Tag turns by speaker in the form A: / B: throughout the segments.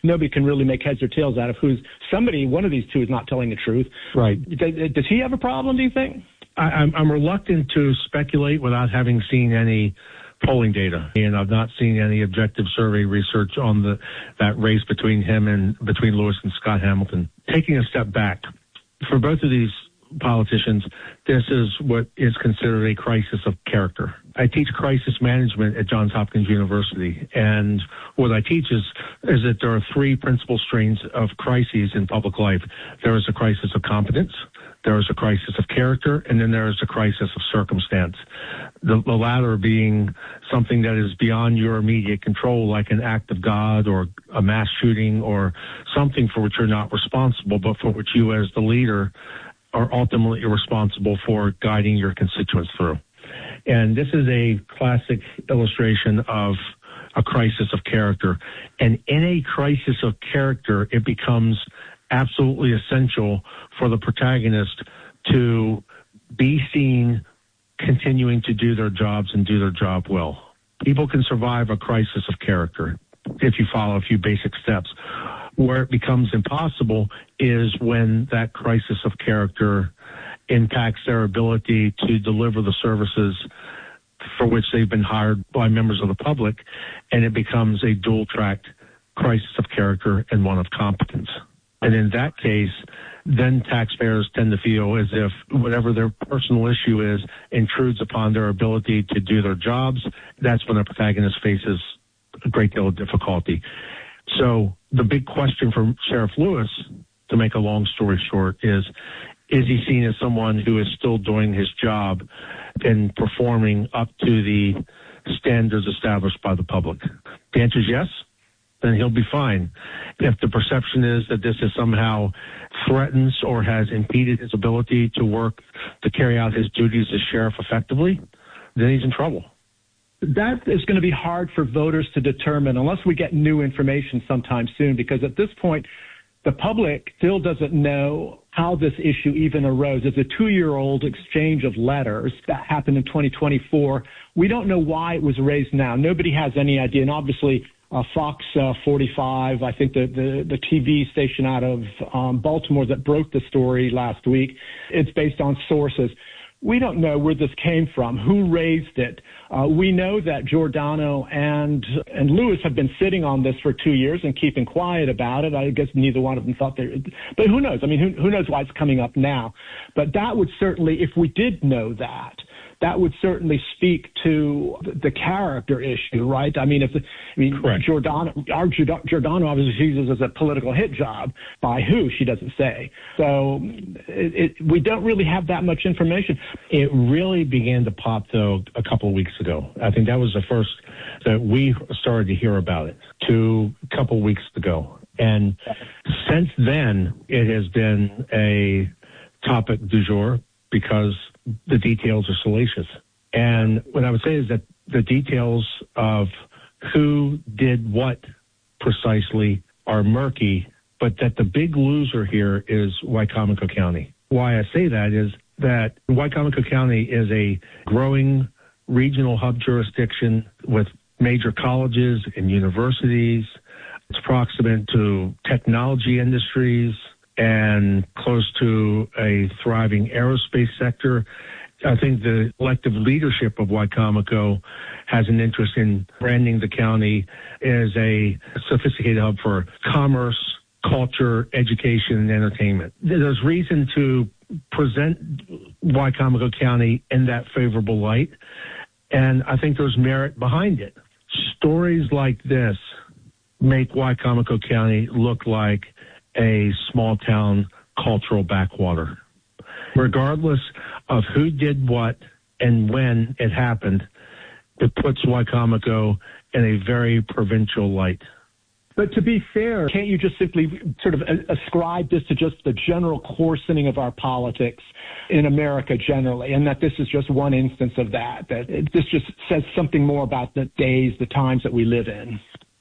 A: nobody can really make heads or tails out of one of these two is not telling the truth.
B: Right.
A: Does he have a problem, do you think?
B: I'm reluctant to speculate without having seen any polling data, and I've not seen any objective survey research on that race between Lewis and Scott Hamilton. Taking a step back, for both of these politicians, this is what is considered a crisis of character. I teach crisis management at Johns Hopkins University, and what I teach is that there are three principal strains of crises in public life. There is a crisis of competence, there is a crisis of character, and then there is a crisis of circumstance. The latter being something that is beyond your immediate control, like an act of God or a mass shooting or something for which you're not responsible, but for which you as the leader are ultimately responsible for guiding your constituents through. And this is a classic illustration of a crisis of character. And in a crisis of character, it becomes absolutely essential for the protagonist to be seen continuing to do their jobs and do their job well. People can survive a crisis of character if you follow a few basic steps. Where it becomes impossible is when that crisis of character impacts their ability to deliver the services for which they've been hired by members of the public, and it becomes a dual-track crisis of character and one of competence. And in that case, then taxpayers tend to feel as if whatever their personal issue is intrudes upon their ability to do their jobs. That's when a protagonist faces a great deal of difficulty. So the big question for Sheriff Lewis, to make a long story short, is he seen as someone who is still doing his job and performing up to the standards established by the public? The answer is yes, then he'll be fine. If the perception is that this is somehow threatens or has impeded his ability to carry out his duties as sheriff effectively, then he's in trouble.
A: That is going to be hard for voters to determine unless we get new information sometime soon, because at this point, the public still doesn't know how this issue even arose. It's a 2-year-old exchange of letters that happened in 2024. We don't know why it was raised now. Nobody has any idea. And obviously, Fox 45, I think the TV station out of Baltimore that broke the story last week, it's based on sources. We don't know where this came from, who raised it. We know that Giordano and Lewis have been sitting on this for 2 years and keeping quiet about it. I guess neither one of them thought but who knows? I mean, who knows why it's coming up now? But that would certainly, if we did know that would certainly speak to the character issue, right? I mean, Giordano obviously sees this as a political hit job. By who, she doesn't say. So we don't really have that much information.
B: It really began to pop, though, a couple of weeks ago. I think that was the first that we started to hear about it, a couple of weeks ago. And since then, it has been a topic du jour because the details are salacious. And what I would say is that the details of who did what precisely are murky, but that the big loser here is Wicomico County. Why I say that is that Wicomico County is a growing regional hub jurisdiction with major colleges and universities. It's proximate to technology industries and close to a thriving aerospace sector. I think the elected leadership of Wicomico has an interest in branding the county as a sophisticated hub for commerce, culture, education, and entertainment. There's reason to present Wicomico County in that favorable light, and I think there's merit behind it. Stories like this make Wicomico County look like a small town cultural backwater. Regardless of who did what and when it happened, it puts Wicomico in a very provincial light.
A: But to be fair, can't you just simply sort of ascribe this to just the general coarsening of our politics in America generally, and that this is just one instance of that this just says something more about the days, the times that we live in?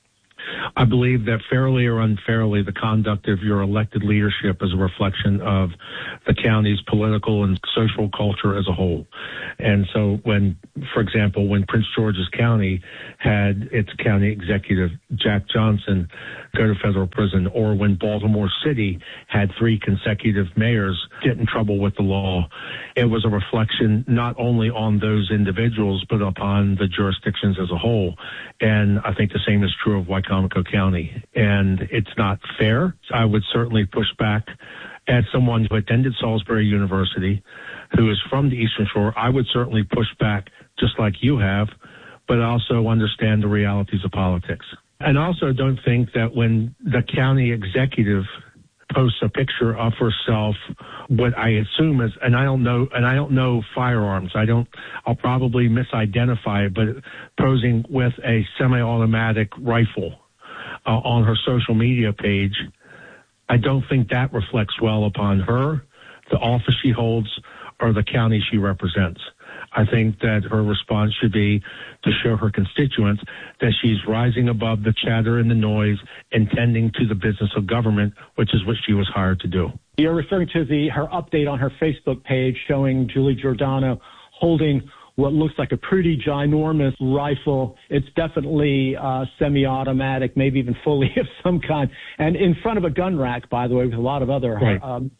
B: I believe that fairly or unfairly, the conduct of your elected leadership is a reflection of the county's political and social culture as a whole. And so when, for example, when Prince George's County had its county executive, Jack Johnson, go to federal prison, or when Baltimore City had 3 consecutive mayors get in trouble with the law, it was a reflection not only on those individuals, but upon the jurisdictions as a whole. And I think the same is true of Wicomico County. And it's not fair. I would certainly push back. As someone who attended Salisbury University, who is from the Eastern Shore, I would certainly push back just like you have, but also understand the realities of politics. And also don't think that when the county executive posts a picture of herself, what I assume is, and I don't know firearms. I'll probably misidentify it, but posing with a semi-automatic rifle on her social media page, I don't think that reflects well upon her, the office she holds, or the county she represents. I think that her response should be to show her constituents that she's rising above the chatter and the noise and tending to the business of government, which is what she was hired to do.
A: You're referring to her update on her Facebook page showing Julie Giordano holding what looks like a pretty ginormous rifle. It's definitely semi-automatic, maybe even fully of some kind, and in front of a gun rack, by the way, with a lot of other.
B: Right.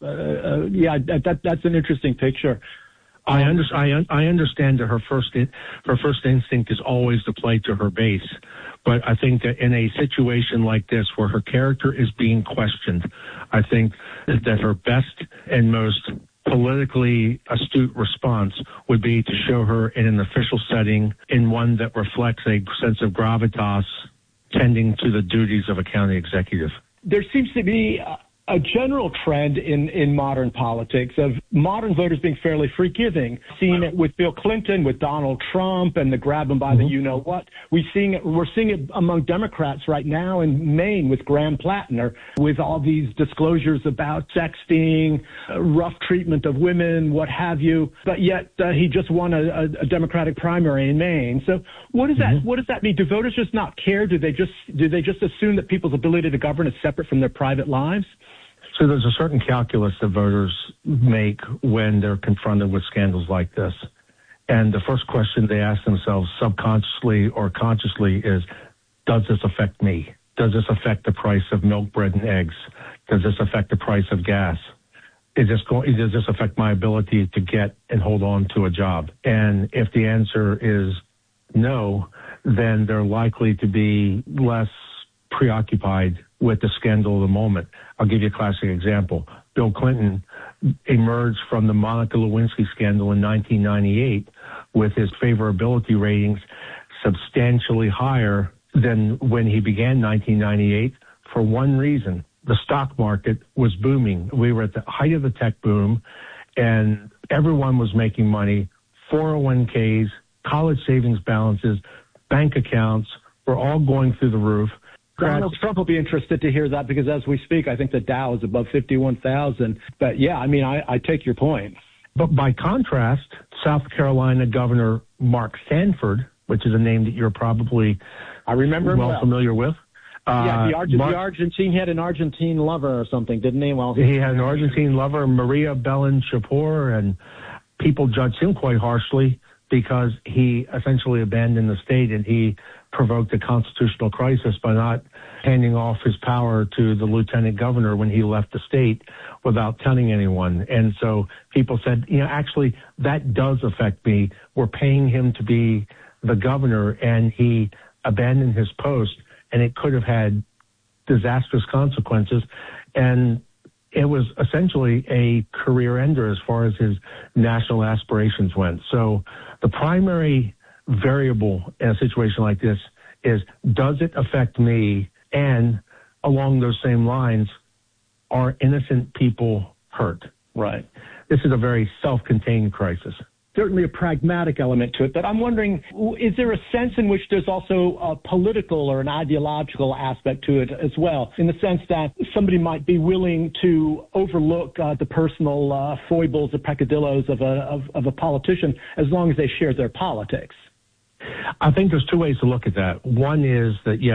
A: That's an interesting picture.
B: I understand that her first instinct is always to play to her base, but I think that in a situation like this where her character is being questioned, I think that her best and most politically astute response would be to show her in an official setting, in one that reflects a sense of gravitas tending to the duties of a county executive.
A: There seems to be a general trend in modern politics of modern voters being fairly forgiving. Seeing it with Bill Clinton, with Donald Trump, and the grab them by the you-know-what. We're seeing it among Democrats right now in Maine with Graham Plattner, with all these disclosures about sexting, rough treatment of women, what have you. But yet he just won a Democratic primary in Maine. So what does that mean? Do voters just not care? Do they just assume that people's ability to govern is separate from their private lives?
B: So there's a certain calculus that voters make when they're confronted with scandals like this. And the first question they ask themselves subconsciously or consciously is, does this affect me? Does this affect the price of milk, bread, and eggs? Does this affect the price of gas? Does this affect my ability to get and hold on to a job? And if the answer is no, then they're likely to be less preoccupied with the scandal of the moment. I'll give you a classic example. Bill Clinton emerged from the Monica Lewinsky scandal in 1998 with his favorability ratings substantially higher than when he began 1998 for one reason. The stock market was booming. We were at the height of the tech boom, and everyone was making money. 401ks, college savings balances, bank accounts were all going through the roof.
A: Donald Trump will be interested to hear that because as we speak, I think the Dow is above 51,000. But yeah, I mean, I take your point.
B: But by contrast, South Carolina Governor Mark Sanford, which is a name that you're probably familiar with.
A: The Argentine, he had an Argentine lover or something, didn't he? Well,
B: he had an Argentine lover, Maria Belén Chapur, and people judged him quite harshly because he essentially abandoned the state and he provoked a constitutional crisis by not handing off his power to the lieutenant governor when he left the state without telling anyone. And so people said, actually, that does affect me. We're paying him to be the governor, and he abandoned his post, and it could have had disastrous consequences. And it was essentially a career ender as far as his national aspirations went. So the primary variable in a situation like this is, does it affect me? And along those same lines, are innocent people hurt?
A: Right.
B: This is a very self-contained crisis.
A: Certainly a pragmatic element to it, but I'm wondering, is there a sense in which there's also a political or an ideological aspect to it as well, in the sense that somebody might be willing to overlook the personal foibles or peccadillos of a politician as long as they share their politics?
B: I think there's two ways to look at that. One is that, yes,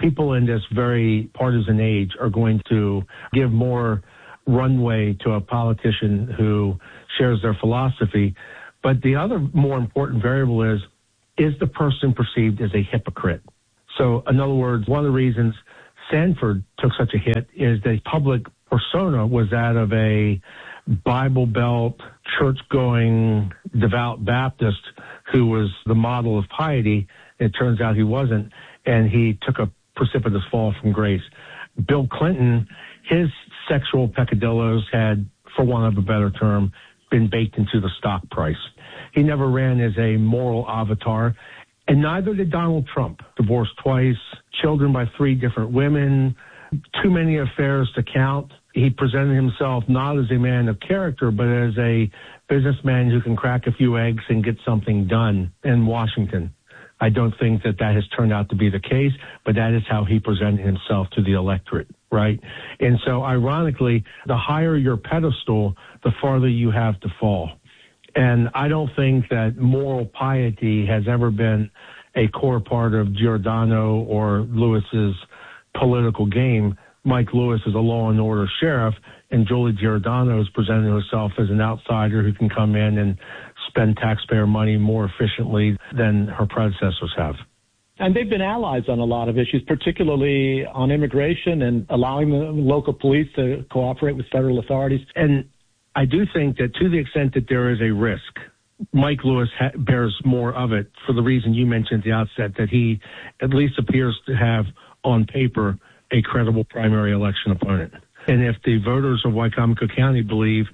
B: people in this very partisan age are going to give more runway to a politician who shares their philosophy. But the other more important variable is the person perceived as a hypocrite? So, in other words, one of the reasons Sanford took such a hit is the public persona was that of a Bible Belt, church-going, devout Baptist who was the model of piety. It turns out he wasn't, and he took a precipitous fall from grace. Bill Clinton, his sexual peccadillos had, for want of a better term, been baked into the stock price. He never ran as a moral avatar, and neither did Donald Trump. Divorced twice, children by 3 different women, too many affairs to count. He presented himself not as a man of character, but as a businessman who can crack a few eggs and get something done in Washington. I don't think that has turned out to be the case, but that is how he presented himself to the electorate, right? And so, ironically, the higher your pedestal, the farther you have to fall. And I don't think that moral piety has ever been a core part of Giordano or Lewis's political game. Mike Lewis is a law and order sheriff, and Julie Giordano is presenting herself as an outsider who can come in and spend taxpayer money more efficiently than her predecessors have.
A: And they've been allies on a lot of issues, particularly on immigration and allowing the local police to cooperate with federal authorities.
B: And I do think that to the extent that there is a risk, Mike Lewis bears more of it for the reason you mentioned at the outset, that he at least appears to have on paper a credible primary election opponent. And if the voters of Wicomico County believe,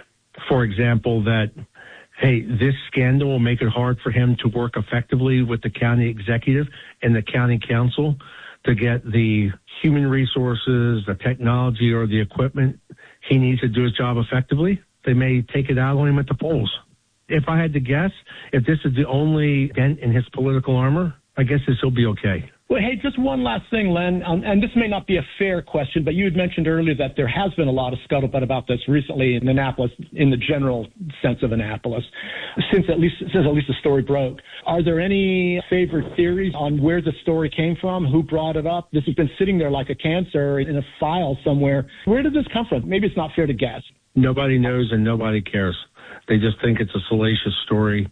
B: for example, that, hey, this scandal will make it hard for him to work effectively with the county executive and the county council to get the human resources, the technology, or the equipment he needs to do his job effectively, they may take it out on him at the polls. If I had to guess, if this is the only dent in his political armor, I guess this will be okay.
A: Well, hey, just one last thing, Len, and this may not be a fair question, but you had mentioned earlier that there has been a lot of scuttlebutt about this recently in Annapolis, in the general sense of Annapolis, since at least the story broke. Are there any favorite theories on where the story came from? Who brought it up? This has been sitting there like a cancer in a file somewhere. Where did this come from? Maybe it's not fair to guess.
B: Nobody knows and nobody cares. They just think it's a salacious story,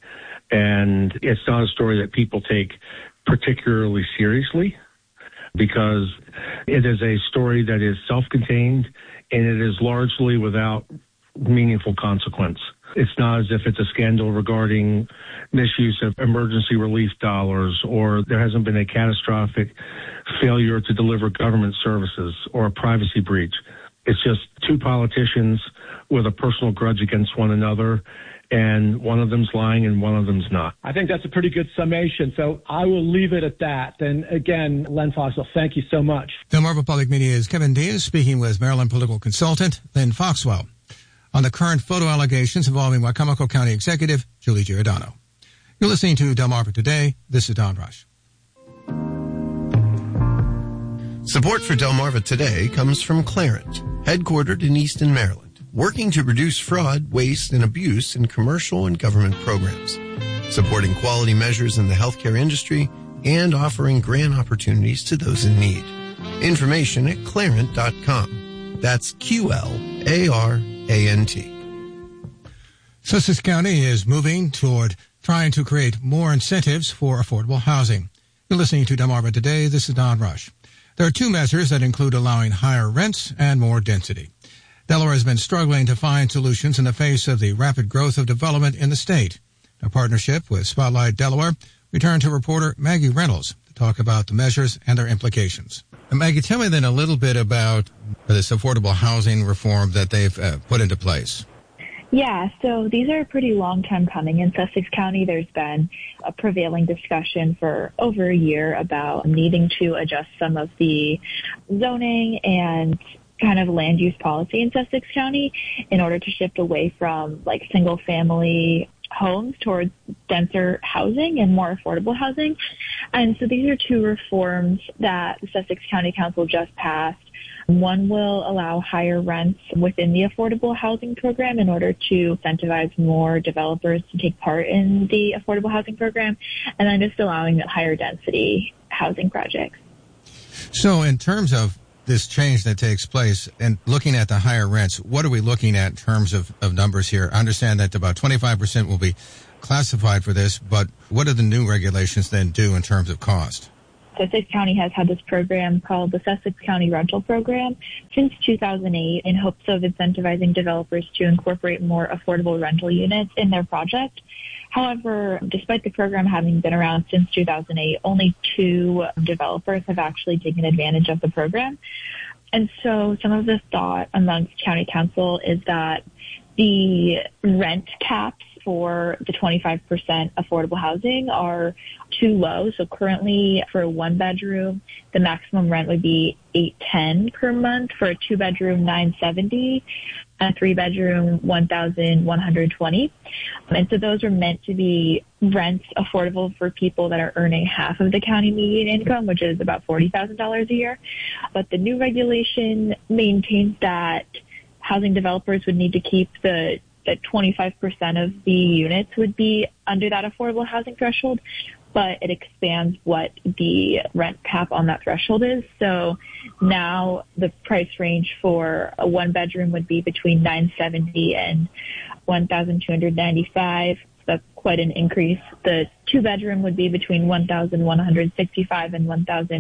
B: and it's not a story that people take particularly seriously, because it is a story that is self-contained and it is largely without meaningful consequence. It's not as if it's a scandal regarding misuse of emergency relief dollars, or there hasn't been a catastrophic failure to deliver government services or a privacy breach. It's just 2 politicians with a personal grudge against one another, and one of them's lying and one of them's not.
A: I think that's a pretty good summation, so I will leave it at that. And again, Len Foxwell, thank you so much.
C: Delmarva Public Media's Kevin Diaz speaking with Maryland political consultant Len Foxwell on the current photo allegations involving Wicomico County Executive Julie Giordano. You're listening to Delmarva Today. This is Don Rush.
D: Support for Delmarva Today comes from Clarent, headquartered in Easton, Maryland, working to reduce fraud, waste, and abuse in commercial and government programs, supporting quality measures in the healthcare industry, and offering grant opportunities to those in need. Information at clarent.com. That's QLARANT.
C: Sussex County is moving toward trying to create more incentives for affordable housing. You're listening to Delmarva Today. This is Don Rush. There are 2 measures that include allowing higher rents and more density. Delaware has been struggling to find solutions in the face of the rapid growth of development in the state. A partnership with Spotlight Delaware returned to reporter Maggie Reynolds to talk about the measures and their implications. Maggie, tell me then a little bit about this affordable housing reform that they've put into place.
E: Yeah, so these are pretty long time coming. In Sussex County, there's been a prevailing discussion for over a year about needing to adjust some of the zoning and kind of land use policy in Sussex County in order to shift away from like single family homes towards denser housing and more affordable housing. And so these are 2 reforms that the Sussex County Council just passed. One will allow higher rents within the affordable housing program in order to incentivize more developers to take part in the affordable housing program, and then just allowing higher density housing projects.
C: So in terms of this change that takes place and looking at the higher rents, what are we looking at in terms of numbers here? I understand that about 25% will be classified for this, but what do the new regulations then do in terms of cost?
E: Sussex County has had this program called the Sussex County Rental Program since 2008 in hopes of incentivizing developers to incorporate more affordable rental units in their project. However, despite the program having been around since 2008, only 2 developers have actually taken advantage of the program. And so some of the thought amongst county council is that the rent caps for the 25% affordable housing are too low. So currently for a 1-bedroom, the maximum rent would be $810 per month. For a 2-bedroom, $970. A 3-bedroom, $1,120. And so those are meant to be rents affordable for people that are earning half of the county median income, which is about $40,000 a year. But the new regulation maintains that housing developers would need to keep that 25% of the units would be under that affordable housing threshold, but it expands what the rent cap on that threshold is. So now the price range for a 1-bedroom would be between $970 and $1,295. That's quite an increase. The 2-bedroom would be between $1,165 and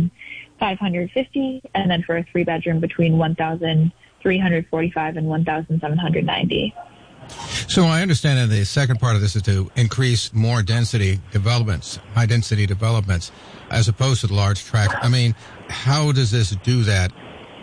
E: $1,550, and then for a 3-bedroom between $1,345 and $1,790.
C: So I understand that the second part of this is to increase more density developments, high density developments, as opposed to the large tract. I mean, how does this do that?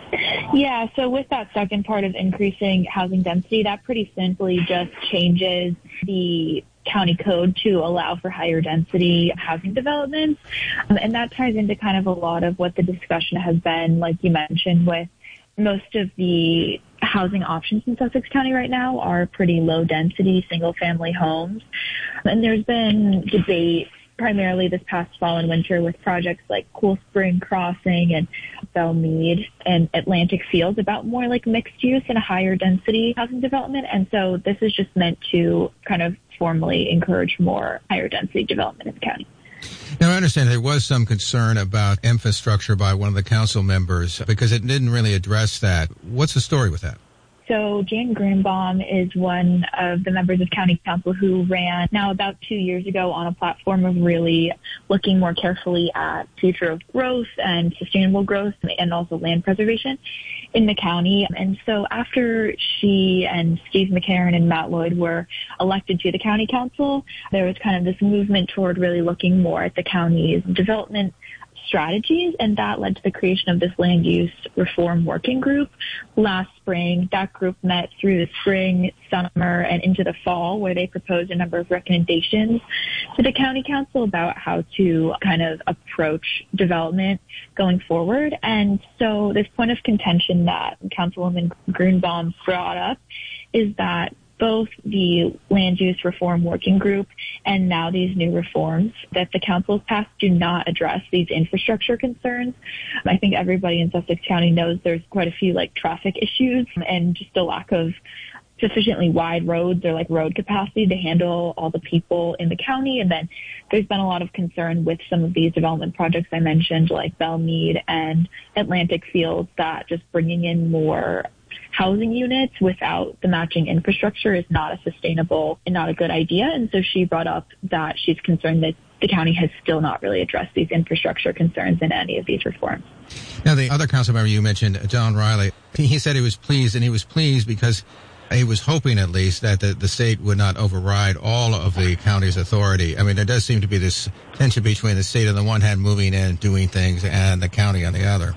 E: Yeah, so with that second part of increasing housing density, that pretty simply just changes the county code to allow for higher density housing developments. And that ties into kind of a lot of what the discussion has been, like you mentioned, with most of the housing options in Sussex County right now are pretty low density single family homes. And there's been debate primarily this past fall and winter with projects like Cool Spring Crossing and Belmead and Atlantic Fields about more like mixed use and a higher density housing development. And so this is just meant to kind of formally encourage more higher density development in the county.
C: Now, I understand there was some concern about infrastructure by one of the council members because it didn't really address that. What's the story with that?
E: So Jan Grunbaum is one of the members of county council who ran now about 2 years ago on a platform of really looking more carefully at future of growth and sustainable growth and also land preservation in the county. And so after she and Steve McCarron and Matt Lloyd were elected to the county council, there was kind of this movement toward really looking more at the county's development strategies, and that led to the creation of this land use reform working group last spring. That group met through the spring, summer, and into the fall, where they proposed a number of recommendations to the county council about how to kind of approach development going forward. And so this point of contention that Councilwoman Grunbaum brought up is that both the land use reform working group and now these new reforms that the council has passed do not address these infrastructure concerns. I think everybody in Sussex County knows there's quite a few like traffic issues and just a lack of sufficiently wide roads or like road capacity to handle all the people in the county. And then there's been a lot of concern with some of these development projects I mentioned, like Belmead and Atlantic Fields, that just bringing in more housing units without the matching infrastructure is not a sustainable and not a good idea. And so she brought up that she's concerned that the county has still not really addressed these infrastructure concerns in any of these reforms.
C: Now, the other council member you mentioned, John Riley, he said he was pleased, and he was pleased because he was hoping at least that the state would not override all of the county's authority. I mean, there does seem to be this tension between the state on the one hand moving in, doing things, and the county on the other.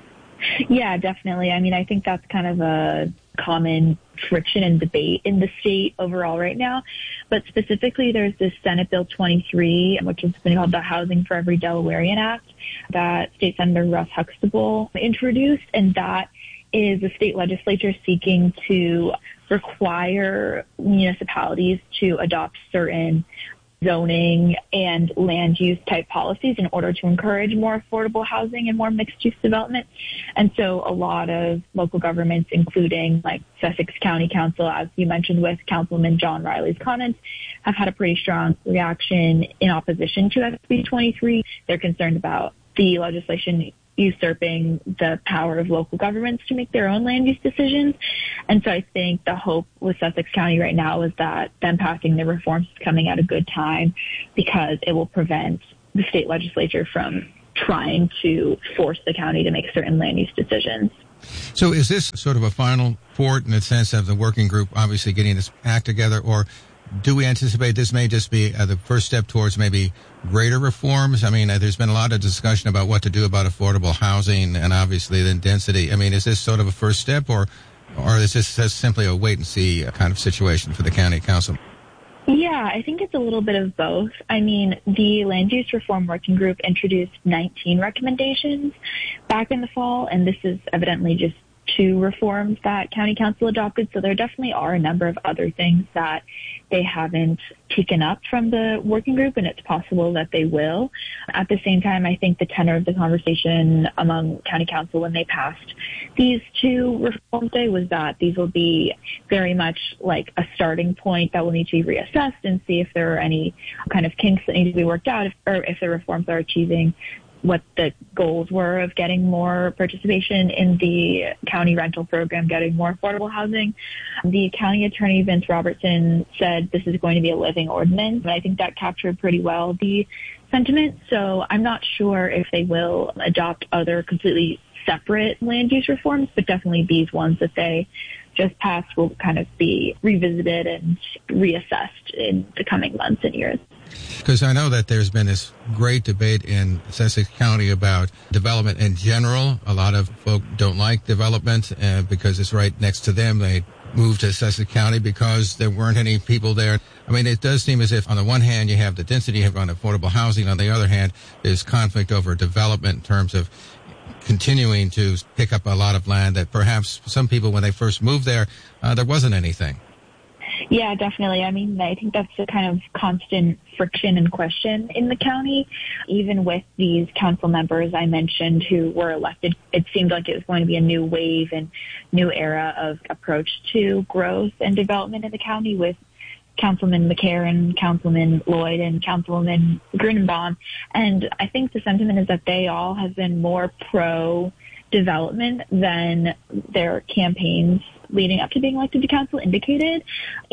E: Yeah, definitely. I mean, I think that's kind of a common friction and debate in the state overall right now. But specifically, there's this Senate Bill 23, which has been called the Housing for Every Delawarean Act, that State Senator Russ Huxtable introduced. And that is the state legislature seeking to require municipalities to adopt certain zoning and land use type policies in order to encourage more affordable housing and more mixed use development. And so a lot of local governments, including like Sussex County Council, as you mentioned with Councilman John Riley's comments, have had a pretty strong reaction in opposition to SB 23. They're concerned about the legislation usurping the power of local governments to make their own land use decisions. And so I think the hope with Sussex County right now is that them passing the reforms is coming at a good time, because it will prevent the state legislature from trying to force the county to make certain land use decisions.
C: So is this sort of a final port in the sense of the working group obviously getting this act together, or do we anticipate this may just be the first step towards maybe greater reforms? I mean, there's been a lot of discussion about what to do about affordable housing and obviously then density. I mean, is this sort of a first step, or is this simply a wait-and-see kind of situation for the county council?
E: Yeah, I think it's a little bit of both. I mean, the Land Use Reform Working Group introduced 19 recommendations back in the fall, and this is evidently just 2 reforms that County Council adopted. So there definitely are a number of other things that they haven't taken up from the working group, and it's possible that they will. At the same time, I think the tenor of the conversation among County Council when they passed these 2 reforms today was that these will be very much like a starting point that will need to be reassessed and see if there are any kind of kinks that need to be worked out, or if the reforms are achieving what the goals were of getting more participation in the county rental program, getting more affordable housing. The county attorney, Vince Robertson, said this is going to be a living ordinance, and I think that captured pretty well the sentiment. So I'm not sure if they will adopt other completely separate land use reforms, but definitely these ones that they just passed will kind of be revisited and reassessed in the coming months and years.
C: Because I know that there's been this great debate in Sussex County about development in general. A lot of folk don't like development because it's right next to them. They moved to Sussex County because there weren't any people there. I mean, it does seem as if on the one hand you have the density, you have on affordable housing. On the other hand, there's conflict over development in terms of continuing to pick up a lot of land that perhaps some people, when they first moved there, there wasn't anything.
E: Yeah, definitely. I mean, I think that's a kind of constant friction and question in the county. Even with these council members I mentioned who were elected, it seemed like it was going to be a new wave and new era of approach to growth and development in the county, with Councilman McCarran, Councilman Lloyd, and Councilwoman Grunenbaum. And I think the sentiment is that they all have been more pro-development than their campaigns leading up to being elected to council indicated.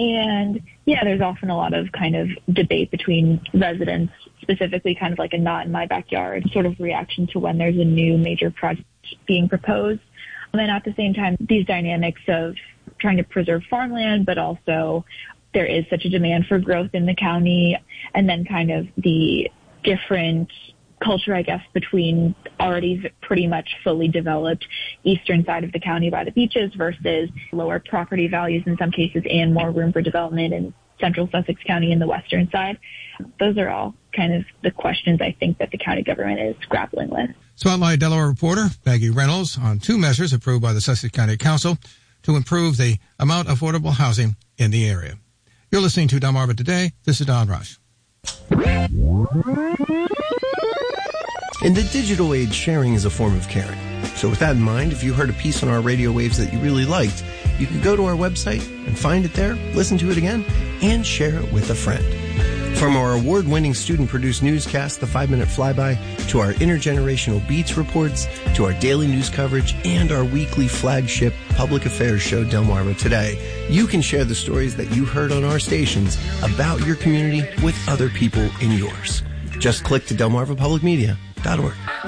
E: And yeah, there's often a lot of kind of debate between residents, specifically kind of like a not in my backyard sort of reaction to when there's a new major project being proposed. And then at the same time, these dynamics of trying to preserve farmland, but also there is such a demand for growth in the county, and then kind of the different culture, I guess, between already pretty much fully developed eastern side of the county by the beaches versus lower property values in some cases and more room for development in central Sussex County and the western side. Those are all kind of the questions I think that the county government is grappling with.
C: Spotlight Delaware reporter Maggie Reynolds on 2 measures approved by the Sussex County Council to improve the amount of affordable housing in the area. You're listening to Delmarva Today. This is Don Rush.
D: In the digital age, sharing is a form of caring. So with that in mind, if you heard a piece on our radio waves that you really liked, you could go to our website and find it there, listen to it again, and share it with a friend. From our award-winning student-produced newscast, The 5-Minute Flyby, to our intergenerational Beats reports, to our daily news coverage, and our weekly flagship public affairs show, Delmarva Today, you can share the stories that you heard on our stations about your community with other people in yours. Just click to delmarvapublicmedia.org.